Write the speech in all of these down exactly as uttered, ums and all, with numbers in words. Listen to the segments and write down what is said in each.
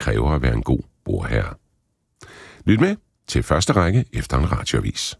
kræver at være en god bordherre. Lyt med til første række efter en radioavis.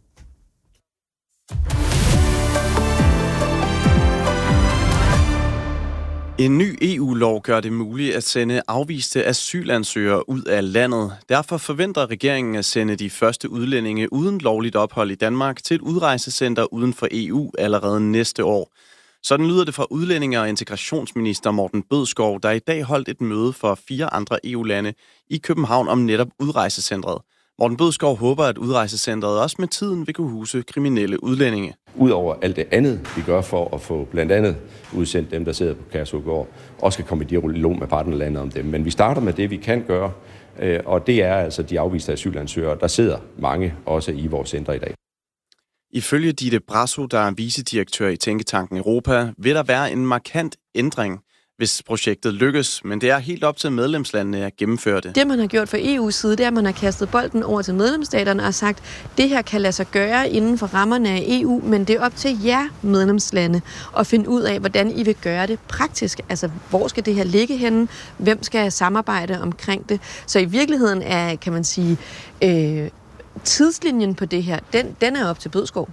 En ny E U-lov gør det muligt at sende afviste asylansøgere ud af landet. Derfor forventer regeringen at sende de første udlændinge uden lovligt ophold i Danmark til et udrejsecenter uden for E U allerede næste år. Sådan lyder det fra udlændinge- og integrationsminister Morten Bødskov, der i dag holdt et møde for fire andre E U-lande i København om netop udrejsecentret. Morten Bødskov håber, at udrejsecentret også med tiden vil kunne huse kriminelle udlændinge. Udover alt det andet, vi gør for at få blandt andet udsendt dem, der sidder på Kærshovedgård, også skal komme i dialog med partnerlandet om dem. Men vi starter med det, vi kan gøre, og det er altså de afviste asylansøgere. Der sidder mange også i vores center i dag. Ifølge Ditte Brasso, der er vicedirektør i Tænketanken Europa, vil der være en markant ændring, hvis projektet lykkes, men det er helt op til medlemslandene at gennemføre det. Det, man har gjort fra E U's side, det er, at man har kastet bolden over til medlemsstaterne og sagt, at det her kan lade sig gøre inden for rammerne af E U, men det er op til jer medlemslande at finde ud af, hvordan I vil gøre det praktisk. Altså, hvor skal det her ligge henne? Hvem skal samarbejde omkring det? Så i virkeligheden er, kan man sige, øh, tidslinjen på det her, den, den er op til Bødskov.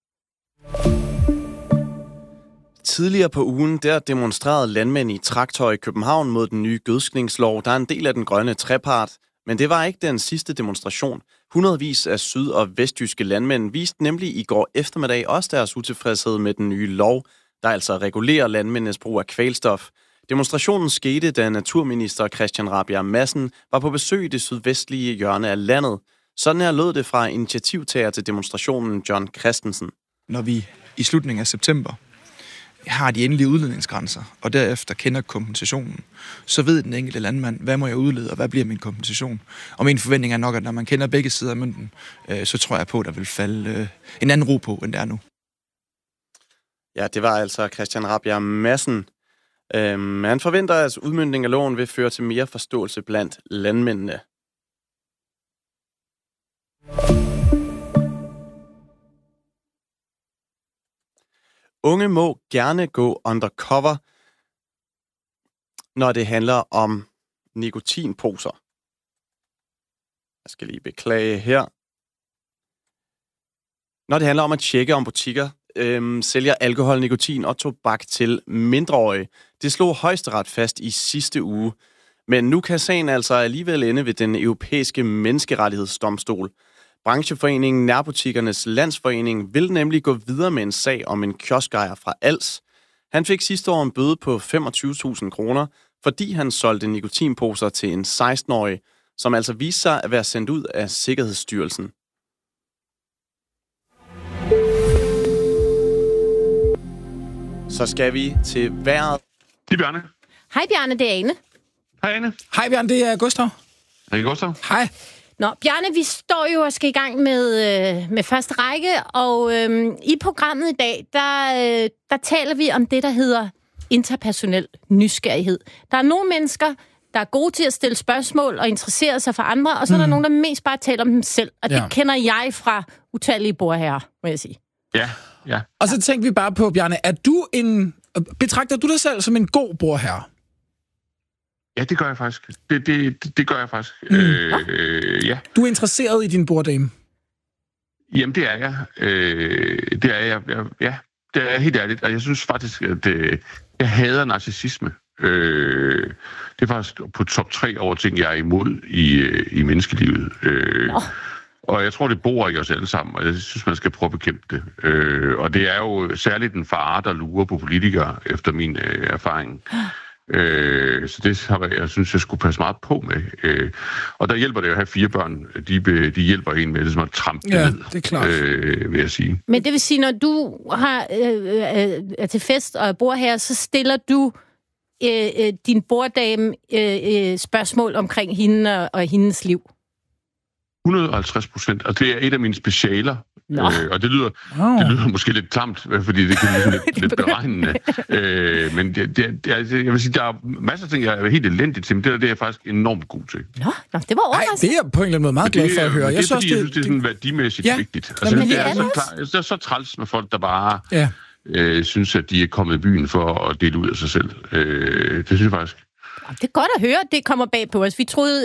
Tidligere på ugen, der demonstrerede landmænd i Traktor i København mod den nye gødskningslov, der er en del af den grønne trepart. Men det var ikke den sidste demonstration. Hundredvis af syd- og vestjyske landmænd viste nemlig i går eftermiddag også deres utilfredshed med den nye lov, der altså regulerer landmændenes brug af kvælstof. Demonstrationen skete, da naturminister Christian Rabjerg Madsen var på besøg i det sydvestlige hjørne af landet. Sådan her lød det fra initiativtager til demonstrationen John Christensen. Når vi i slutningen af september har de endelige udledningsgrænser, og derefter kender kompensationen, så ved den enkelte landmand, hvad må jeg udlede, og hvad bliver min kompensation. Og min forventning er nok, at når man kender begge sider af mønten, øh, så tror jeg på, at der vil falde øh, en anden ro på, end der er nu. Ja, det var altså Christian Rabjerg Madsen. Øhm, han forventer, at udmøntning af loven vil føre til mere forståelse blandt landmændene. Unge må gerne gå undercover, når det handler om nikotinposer. Jeg skal lige beklage her. Når det handler om at tjekke, om butikker øhm, sælger alkohol, nikotin og tobak til mindreårige. Det slog Højesteret fast i sidste uge. Men nu kan sagen altså alligevel ende ved den europæiske menneskerettighedsdomstol. Brancheforeningen Nærbutikkernes Landsforening vil nemlig gå videre med en sag om en kioskejer fra Als. Han fik sidste år en bøde på femogtyve tusind kroner, fordi han solgte nikotinposer til en seksten-årig, som altså viste sig at være sendt ud af Sikkerhedsstyrelsen. Så skal vi til vejret. Det er Bjarne. Hej Bjarne, det er Ane. Hej Ane. Hej Bjarne, det er Gustav. Hej Gustav. Hej. Nå, Bjarne, vi står jo og skal i gang med, øh, med første række, og øh, i programmet i dag, der, øh, der taler vi om det, der hedder interpersonel nysgerrighed. Der er nogle mennesker, der er gode til at stille spørgsmål og interessere sig for andre, og så mm. er der nogen, der mest bare taler om dem selv, og det ja. kender jeg fra utallige bordherrer, må jeg sige. Ja, ja. Og så tænker vi bare på, Bjarne, er du en, betragter du dig selv som en god bordherre? Ja, det gør jeg faktisk. Det, det, det, det gør jeg faktisk. Mm. Øh, ja. Du er interesseret i din borddame? Jamen, det er jeg. Øh, det er jeg. jeg. Ja, det er helt ærligt. Og jeg synes faktisk, at øh, jeg hader narcissisme. Øh, det er faktisk på top tre over ting, jeg er imod i, øh, i menneskelivet. Øh, oh. Og jeg tror, det bor i os alle sammen, og jeg synes, man skal prøve at bekæmpe det. Øh, og det er jo særligt en fare, der lurer på politikere, efter min øh, erfaring. Øh, så det har jeg synes, jeg skulle passe meget på med. Øh, og der hjælper det at have fire børn. De, de hjælper en med det, som at trampe ja, ned, det er klart. Øh, vil jeg sige. Men det vil sige, når du har, øh, er til fest og bor her, så stiller du øh, øh, din borddame øh, øh, spørgsmål omkring hende og, og hendes liv? et hundrede og halvtreds procent, og det er et af mine specialer. Øh, og det lyder, oh. det lyder måske lidt tamt, fordi det kan blive lidt, lidt beregnende. øh, men det, det, det, jeg vil sige, der er masser af ting, jeg er helt elendig til, men det, det er jeg faktisk enormt god til. Nå, nå det var overraskende. Nej, det er på en eller anden måde meget glad for at høre. Det er, jeg fordi, jeg synes, det er sådan værdimæssigt ja. vigtigt. Altså, det, er så klar, det er så træls med folk, der bare ja. øh, synes, at de er kommet i byen for at dele ud af sig selv. Øh, det synes jeg faktisk. Det er godt at høre, at det kommer bag på os. Vi troede